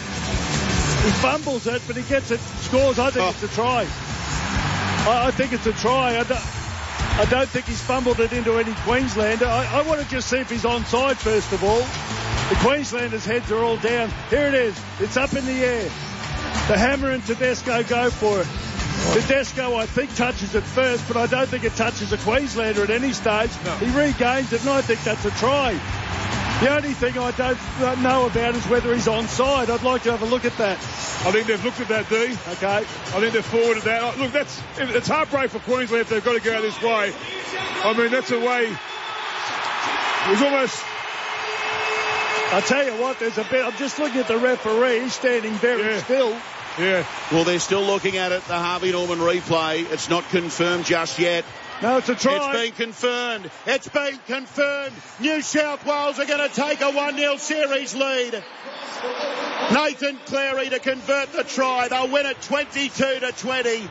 He fumbles it, but he gets it, scores. I think oh. it's a try. I, I think it's a try. I don't, I don't think he's fumbled it into any Queenslander. I, I want to just see if he's onside, first of all. The Queenslanders' heads are all down. Here it is. It's up in the air. The Hammer and Tedesco go for it. Tedesco, I think, touches it first, but I don't think it touches a Queenslander at any stage. No. He regains it, and I think that's a try. The only thing I don't know about is whether he's onside. I'd like to have a look at that. I think they've looked at that, D. Okay. I think they've forwarded that. Look, that's it's heartbreak for Queensland if they've got to go this way. I mean, that's a way. It was almost. I tell you what, there's a bit. I'm just looking at the referee. He's standing very yeah. still. Yeah. Well, they're still looking at it, the Harvey Norman replay. It's not confirmed just yet. No, it's a try. It's been confirmed. It's been confirmed. New South Wales are going to take a one nil series lead. Nathan Cleary to convert the try. They'll win it twenty-two to twenty.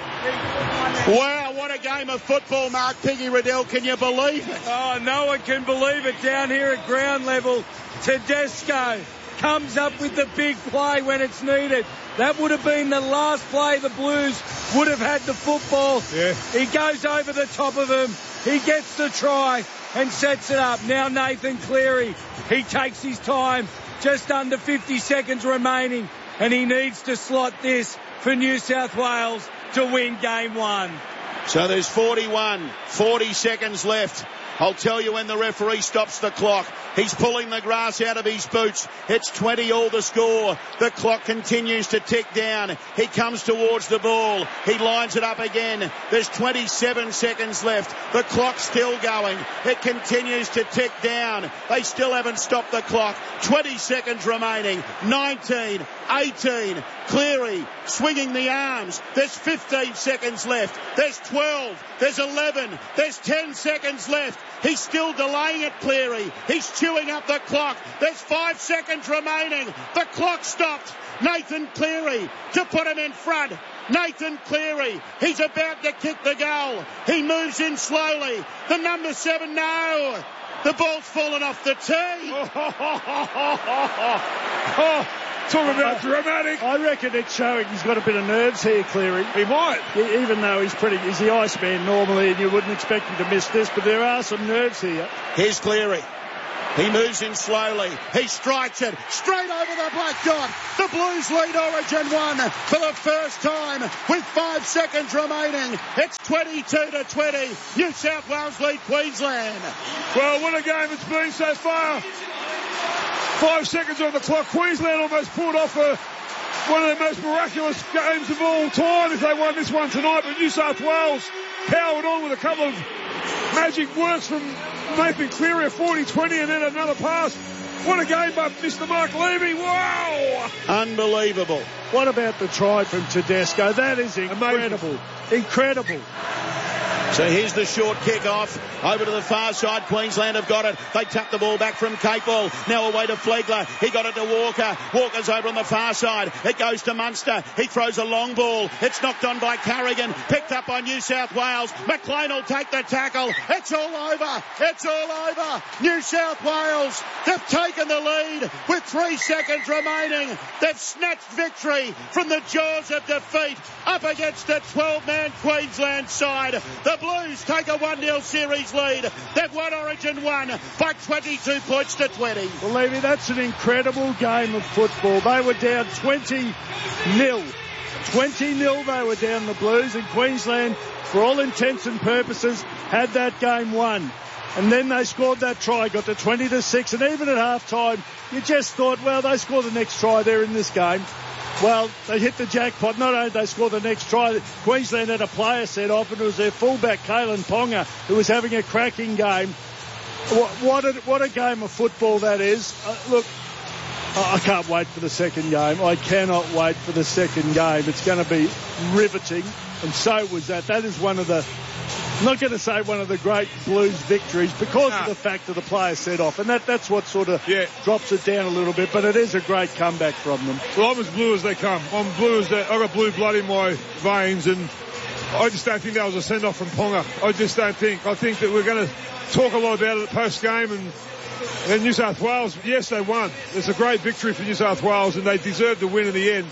Wow, what a game of football, Mark Piggy Riddell. Can you believe it? Oh, no one can believe it down here at ground level. Tedesco comes up with the big play when it's needed. That would have been the last play the Blues would have had the football. Yeah. He goes over the top of him. He gets the try and sets it up. Now Nathan Cleary, he takes his time. Just under fifty seconds remaining, and he needs to slot this for New South Wales to win game one. So there's forty-one, forty seconds left. I'll tell you when the referee stops the clock. He's pulling the grass out of his boots. It's twenty all the score. The clock continues to tick down. He comes towards the ball. He lines it up again. There's twenty-seven seconds left. The clock's still going. It continues to tick down. They still haven't stopped the clock. twenty seconds remaining. nineteen, eighteen. Cleary swinging the arms. There's fifteen seconds left. There's twelve. There's eleven. There's ten seconds left. He's still delaying it, Cleary. He's chewing up the clock. There's five seconds remaining. The clock stopped. Nathan Cleary to put him in front. Nathan Cleary, he's about to kick the goal. He moves in slowly. The number seven, no. The ball's fallen off the tee. Talk about dramatic. I reckon it's showing he's got a bit of nerves here, Cleary. He might. Even though he's pretty, he's the Iceman normally, and you wouldn't expect him to miss this, but there are some nerves here. Here's Cleary. He moves in slowly. He strikes it straight over the black dot. The Blues lead Origin one for the first time with five seconds remaining. It's twenty-two to twenty. New South Wales lead Queensland. Well, what a game it's been so far. Five seconds on the clock. Queensland almost pulled off a, one of the most miraculous games of all time if they won this one tonight. But New South Wales powered on with a couple of magic works from Nathan Cleary, a forty twenty, and then another pass. What a game by Mister Mark Levy. Wow! Unbelievable. What about the try from Tedesco? That is incredible. Amazing. Incredible. So here's the short kick off. Over to the far side. Queensland have got it. They tap the ball back from Capewell. Now away to Flegler. He got it to Walker. Walker's over on the far side. It goes to Munster. He throws a long ball. It's knocked on by Carrigan. Picked up by New South Wales. McLean will take the tackle. It's all over. It's all over. New South Wales, they've taken the lead with three seconds remaining. They've snatched victory from the jaws of defeat up against a twelve-man Queensland side. The Blues take a one nil series lead. They've won Origin one by twenty-two points to twenty. Well, Levy, that's an incredible game of football. They were down twenty nil. twenty nil they were down, the Blues, and Queensland, for all intents and purposes, had that game won. And then they scored that try, got to twenty to six, and even at half-time, you just thought, well, they score the next try there in this game. Well, they hit the jackpot. Not only did they score the next try, Queensland had a player set off, and it was their fullback, Kalen Ponga, who was having a cracking game. What, what, a, what a game of football that is. Uh, look, I can't wait for the second game. I cannot wait for the second game. It's going to be riveting, and so was that. That is one of the, I'm not going to say one of the great Blues victories because nah. of the fact of the player set off, and that, that's what sort of yeah. drops it down a little bit, but it is a great comeback from them. Well, I'm as blue as they come. I'm blue as they, I've got blue blood in my veins, and I just don't think that was a send-off from Ponga. I just don't think. I think that we're going to talk a lot about it post-game, and, and New South Wales, yes, they won. It's a great victory for New South Wales, and they deserved the win in the end.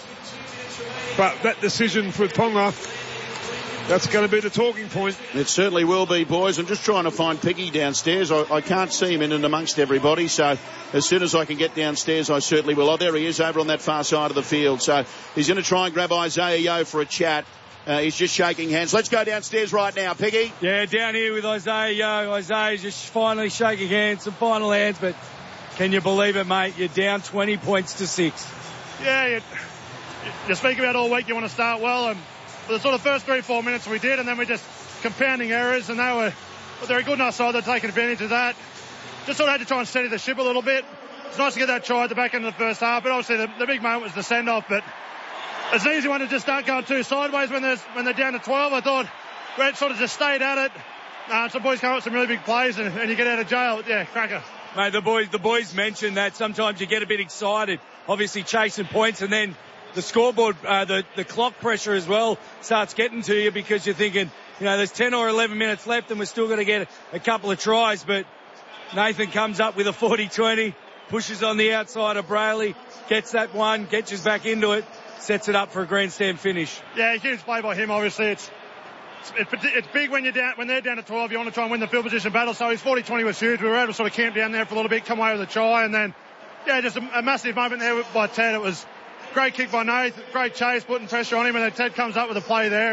But that decision for Ponga, that's going to be the talking point. It certainly will be, boys. I'm just trying to find Piggy downstairs. I, I can't see him in and amongst everybody, so as soon as I can get downstairs, I certainly will. Oh, there he is over on that far side of the field. So he's going to try and grab Isaiah Yeo for a chat. Uh, he's just shaking hands. Let's go downstairs right now, Piggy. Yeah, down here with Isaiah Yeo. Isaiah's just finally shaking hands, some final hands, but can you believe it, mate? You're down twenty points to six. Yeah, you, you speak about all week you want to start well, and for the sort of first three, four minutes we did, and then we're just compounding errors, and they were, well, they're a good enough side, they're taking advantage of that. Just sort of had to try and steady the ship a little bit. It's nice to get that try at the back end of the first half, but obviously the, the big moment was the send-off, but it's an easy one to just start going too sideways when, there's, when they're down to twelve. I thought we sort of just stayed at it. Uh, some boys come up with some really big plays, and, and you get out of jail. Yeah, cracker. Mate, the boys, the boys mentioned that sometimes you get a bit excited, obviously chasing points, and then the scoreboard, uh, the, the clock pressure as well starts getting to you because you're thinking, you know, there's ten or eleven minutes left and we're still going to get a, a couple of tries. But Nathan comes up with a forty twenty, pushes on the outside of Brayley, gets that one, gets us back into it, sets it up for a grandstand finish. Yeah, huge play by him. Obviously, it's it's, it's big when you're down when they're down to twelve. You want to try and win the field position battle. So his forty twenty was huge. We were able to sort of camp down there for a little bit, come away with a try, and then yeah, just a, a massive moment there by Ted. It was great kick by Nath, great chase, putting pressure on him, and then Ted comes up with a play there. It's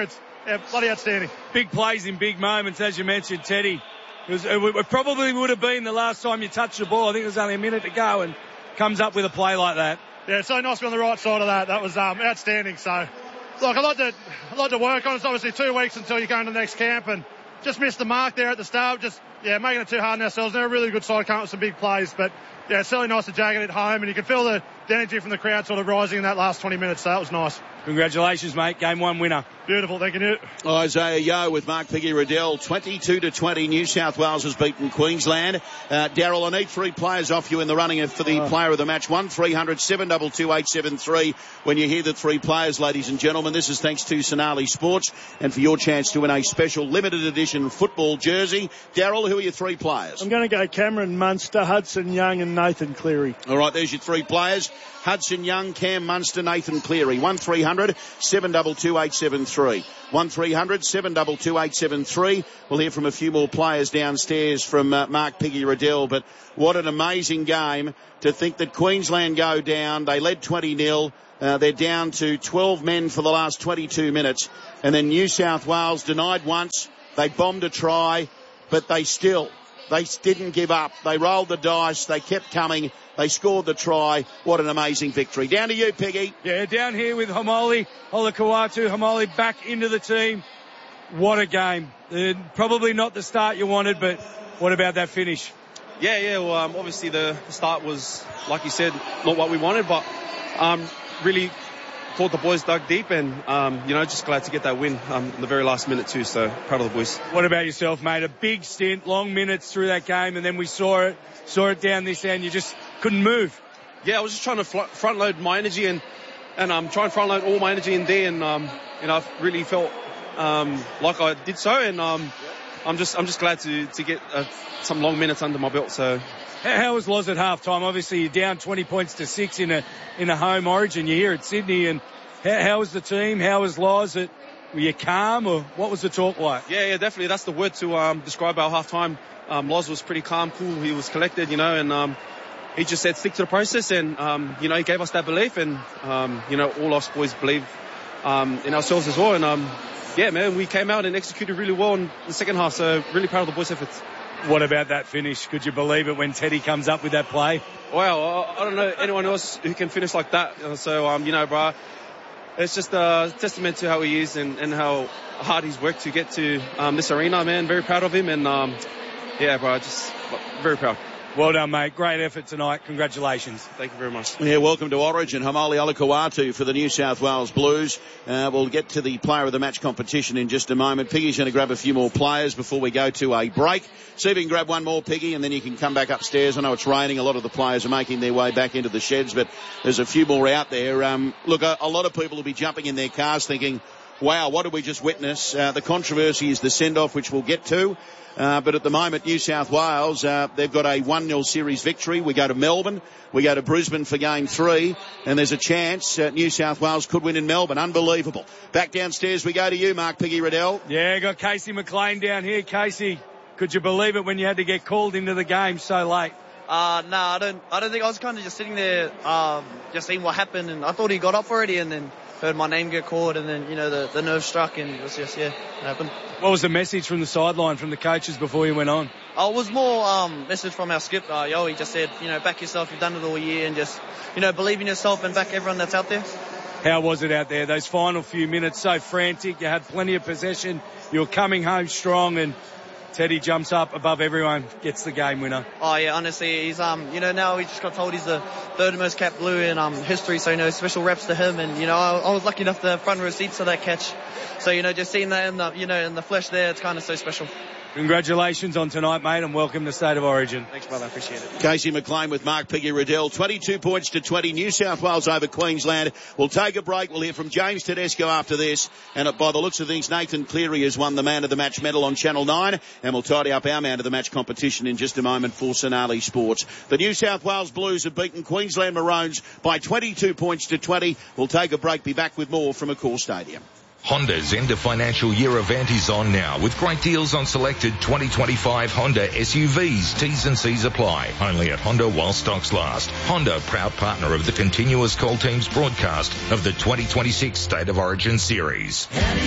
yeah, bloody outstanding. Big plays in big moments, as you mentioned, Teddy. It, was, it probably would have been the last time you touched the ball. I think there was only a minute to go and comes up with a play like that. Yeah, it's so nice to be on the right side of that. That was um, outstanding. So, look, a lot to, a lot to work on. It's obviously two weeks until you go into the next camp, and just missed the mark there at the start. Just, yeah, making it too hard on ourselves. They're a really good side, coming with some big plays, but yeah, it's certainly nice to jag it at home, and you can feel the, the energy from the crowd sort of rising in that last twenty minutes, so that was nice. Congratulations, mate. Game one winner. Beautiful, thank you, Newt. Isaiah Yeo with Mark Piggy-Riddell. twenty-two to twenty, New South Wales has beaten Queensland. Uh, Daryl, I need three players off you in the running for the oh. player of the match. one three hundred seven two two eight seven three. When you hear the three players, ladies and gentlemen, this is thanks to Sonali Sports, and for your chance to win a special limited edition football jersey. Daryl, who are your three players? I'm going to go Cameron Munster, Hudson Young and Nathan Cleary. All right, there's your three players. Hudson Young, Cam Munster, Nathan Cleary. one three hundred seven two two eight seven three. one three hundred seven two two eight seven three. We'll hear from a few more players downstairs from uh, Mark Piggy-Riddell, but what an amazing game to think that Queensland go down. They led twenty nil. Uh, they're down to twelve men for the last twenty-two minutes. And then New South Wales denied once. They bombed a try, but they still, they didn't give up. They rolled the dice. They kept coming. They scored the try. What an amazing victory. Down to you, Piggy. Yeah, down here with Haumole Olakau'atu. Haumole back into the team. What a game. Uh, probably not the start you wanted, but what about that finish? Yeah, yeah. Well, um, obviously the start was, like you said, not what we wanted, but um, really thought the boys dug deep, and um, you know, just glad to get that win um, in the very last minute too. So proud of the boys. What about yourself, mate? A big stint, long minutes through that game, and then we saw it, saw it down this end. You just couldn't move. Yeah, I was just trying to fl- front load my energy and and um, try and front load all my energy in there, and um, you know, I really felt um, like I did so, and um, I'm just I'm just glad to to get uh, some long minutes under my belt. So. How was Loz at half time? Obviously, you're down twenty points to six in a in a home origin. You're here at Sydney, and how, how was the team? How was Loz? It, were you calm, or what was the talk like? Yeah, yeah, definitely. That's the word to um, describe our half time. Um, Loz was pretty calm, cool. He was collected, you know, and um, he just said stick to the process, and um, you know, he gave us that belief, and um, you know, all us boys believe um, in ourselves as well, and um, yeah, man, we came out and executed really well in the second half. So really proud of the boys' efforts. What about that finish? Could you believe it when Teddy comes up with that play? Wow, I don't know anyone else who can finish like that. So, um, you know, bro, it's just a testament to how he is and, and how hard he's worked to get to um, this arena, man. Very proud of him, and um, yeah, bro, just very proud. Well done, mate. Great effort tonight. Congratulations. Thank you very much. Yeah, welcome to Origin. Haumole Olakau'atu for the New South Wales Blues. Uh, we'll get to the player of the match competition in just a moment. Piggy's going to grab a few more players before we go to a break. See if you can grab one more, Piggy, and then you can come back upstairs. I know it's raining. A lot of the players are making their way back into the sheds, but there's a few more out there. Um, look, a, a lot of people will be jumping in their cars thinking, wow, what did we just witness? Uh, the controversy is the send-off, which we'll get to. Uh, but at the moment, New South Wales, uh, they've got a one nil series victory. We go to Melbourne. We go to Brisbane for game three. And there's a chance uh, New South Wales could win in Melbourne. Unbelievable. Back downstairs we go to you, Mark Piggy-Riddell. Yeah, got Casey McLean down here. Casey, could you believe it when you had to get called into the game so late? Uh, no, I don't, I don't think I was kind of just sitting there, um, just seeing what happened, and I thought he got up already, and then heard my name get called, and then, you know, the, the nerve struck, and it was just, yeah, it happened. What was the message from the sideline, from the coaches before you went on? Uh, it was more, um, message from our skip, uh, Yo, he just said, you know, back yourself, you've done it all year, and just, you know, believe in yourself and back everyone that's out there. How was it out there? Those final few minutes, so frantic, you had plenty of possession, you were coming home strong, and Teddy jumps up above everyone, gets the game winner. Oh yeah, honestly, he's um, you know, now we just got told he's the third most capped blue in um history, so you know, special reps to him, and you know, I, I was lucky enough to front row seats to that catch, so you know, just seeing that in the, you know, in the flesh there, it's kind of so special. Congratulations on tonight, mate, and welcome to State of Origin. Thanks, brother. I appreciate it. Casey McLean with Mark Piggy-Riddell. twenty-two points to twenty. New South Wales over Queensland. We'll take a break. We'll hear from James Tedesco after this. And by the looks of things, Nathan Cleary has won the Man of the Match medal on Channel nine. And we'll tidy up our Man of the Match competition in just a moment for Sonali Sports. The New South Wales Blues have beaten Queensland Maroons by twenty-two points to twenty. We'll take a break. Be back with more from Accor Stadium. Honda's end of financial year event is on now with great deals on selected twenty twenty-five Honda S U Vs. T's and C's apply. Only at Honda while stocks last. Honda, proud partner of the continuous call team's broadcast of the twenty twenty-six State of Origin series.